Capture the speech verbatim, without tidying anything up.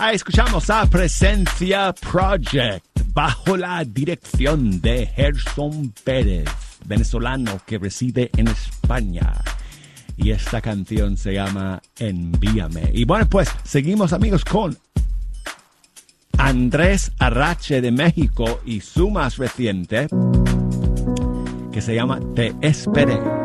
Ahí escuchamos a Presencia Project bajo la dirección de Gerson Pérez, venezolano que reside en España. Y esta canción se llama Envíame. Y bueno, pues seguimos, amigos, con Andrés Arrache de México y su más reciente, que se llama Te Esperé.